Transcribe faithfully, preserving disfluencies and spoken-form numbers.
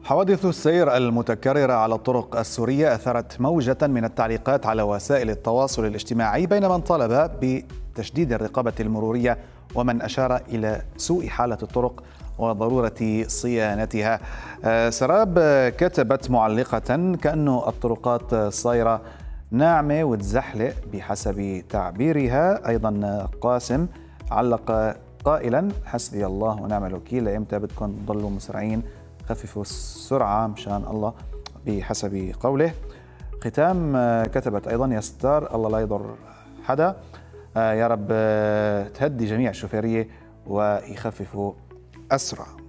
حوادث السير المتكررة على الطرق السورية أثارت موجة من التعليقات على وسائل التواصل الاجتماعي بين من طالب بتشديد الرقابة المرورية ومن أشار إلى سوء حالة الطرق وضرورة صيانتها. سراب كتبت معلقة كأنه الطرقات صايرة ناعمة وتزحلق بحسب تعبيرها. أيضا قاسم علق قائلا: حسبي الله ونعم الوكيل، لإمتى بدكم تضلوا مسرعين؟ خففوا السرعة مشان الله، بحسب قوله. ختام كتبت أيضا: يا ستار الله لا يضر حدا، يا رب تهدي جميع الشوفيرية ويخففوا السرعة.